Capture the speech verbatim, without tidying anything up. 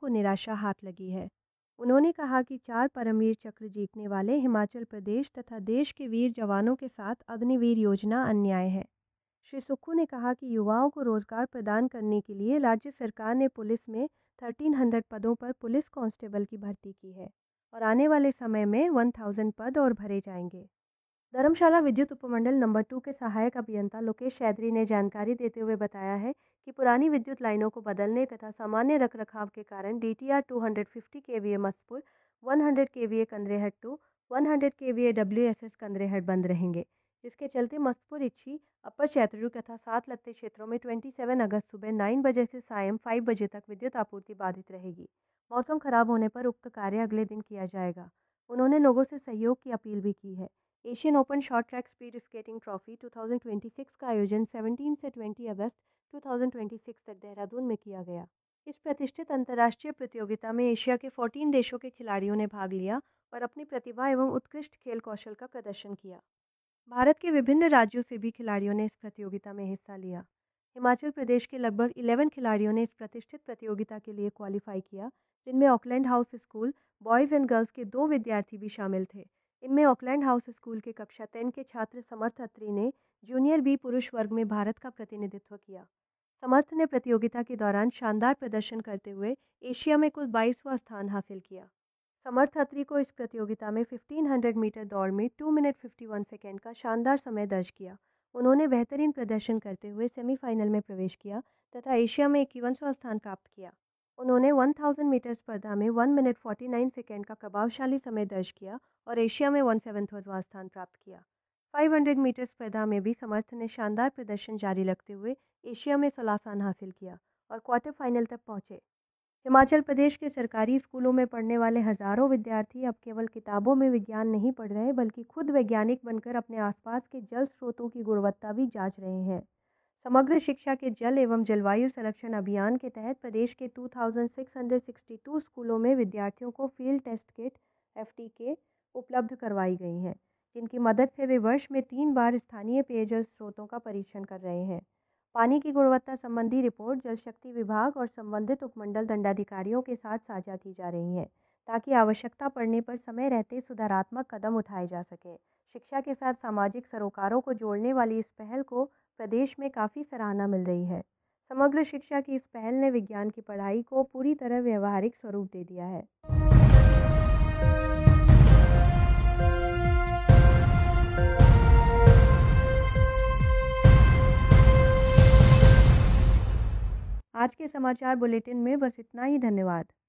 निराशा हाथ लगी है। उन्होंने कहा कि चार परमवीर चक्र जीतने वाले हिमाचल प्रदेश तथा देश के वीर जवानों के साथ अग्निवीर योजना अन्याय है। श्री सुक्खू ने कहा कि युवाओं को रोजगार प्रदान करने के लिए राज्य सरकार ने पुलिस में तेरह सौ पदों पर पुलिस कांस्टेबल की भर्ती की है और आने वाले समय में एक हज़ार पद और भरे जाएंगे। धर्मशाला विद्युत उपमंडल नंबर टू के सहायक अभियंता लोकेश चौधरी ने जानकारी देते हुए बताया है कि पुरानी विद्युत लाइनों को बदलने तथा सामान्य रखरखाव के कारण डीटीआर दो सौ पचास केवीए मसपुर, सौ केवीए कंद्रेहट टू, सौ केवीए डब्ल्यूएसएस कंद्रेहट बंद रहेंगे, जिसके चलते मसपुर इच्छी, अपर चैतरू तथा सात लत्ते क्षेत्रों में सत्ताईस अगस्त सुबह नौ बजे से सायं पाँच बजे तक विद्युत आपूर्ति बाधित रहेगी। मौसम खराब होने पर उक्त कार्य अगले दिन किया जाएगा। उन्होंने लोगों से सहयोग की अपील भी की है। Asian open short track speed skating trophy दो हज़ार छब्बीस का आयोजन सत्रह से बीस अगस्त दो हज़ार छब्बीस तक देहरादून में किया गया। इस प्रतिष्ठित अंतर्राष्ट्रीय प्रतियोगिता में एशिया के चौदह देशों के खिलाड़ियों ने भाग लिया और अपनी प्रतिभा एवं उत्कृष्ट खेल कौशल का प्रदर्शन किया। भारत के विभिन्न राज्यों से भी खिलाड़ियों ने इस प्रतियोगिता में हिस्सा लिया। हिमाचल प्रदेश के लगभग ग्यारह खिलाड़ियों ने इस प्रतिष्ठित प्रतियोगिता के लिए क्वालिफाई किया, जिनमें Auckland house school boys and girls के दो विद्यार्थी भी शामिल थे। इनमें ऑकलैंड हाउस स्कूल के कक्षा दस के छात्र समर्थ अत्री ने जूनियर बी पुरुष वर्ग में भारत का प्रतिनिधित्व किया। समर्थ ने प्रतियोगिता के दौरान शानदार प्रदर्शन करते हुए एशिया में कुल बाईसवां स्थान हासिल किया। समर्थ अत्री को इस प्रतियोगिता में पंद्रह सौ मीटर दौड़ में दो मिनट इक्यावन सेकंड का शानदार समय दर्ज किया। उन्होंने बेहतरीन प्रदर्शन करते हुए सेमीफाइनल में प्रवेश किया तथा एशिया में इक्यावनवां स्थान प्राप्त किया। उन्होंने एक हज़ार मीटर स्पर्धा में एक मिनट उनचास सेकंड का प्रभावशाली समय दर्ज किया और एशिया में सत्तावनवां स्थान प्राप्त किया। पाँच सौ मीटर स्पर्धा में भी समर्थ ने शानदार प्रदर्शन जारी रखते हुए एशिया में सोलह स्थान हासिल किया और क्वार्टर फाइनल तक पहुंचे। हिमाचल प्रदेश के सरकारी स्कूलों में पढ़ने वाले हजारों विद्यार्थी अब केवल किताबों में विज्ञान नहीं पढ़ रहे, बल्कि खुद वैज्ञानिक बनकर अपने आसपास के जल स्रोतों की गुणवत्ता भी जांच रहे हैं। समग्र शिक्षा के जल एवं जलवायु संरक्षण अभियान के तहत प्रदेश के छह हज़ार छह सौ बासठ स्कूलों में विद्यार्थियों को field test kit F T के उपलब्ध करवाई गई हैं, जिनकी मदद से वे वर्ष में तीन बार स्थानीय पेयजल स्रोतों का परीक्षण कर रहे हैं। पानी की गुणवत्ता संबंधी रिपोर्ट जल शक्ति विभाग और संबंधित उपमंडल दंडाधिकारियों के साथ साझा की जा रही है, ताकि आवश्यकता पड़ने पर समय रहते सुधारात्मक कदम उठाए जा सकें। शिक्षा के साथ सामाजिक सरोकारों को जोड़ने वाली इस पहल को प्रदेश में काफ़ी सराहना मिल रही है। समग्र शिक्षा की इस पहल ने विज्ञान की पढ़ाई को पूरी तरह व्यवहारिक स्वरूप दे दिया है। आज के समाचार बुलेटिन में बस इतना ही। धन्यवाद।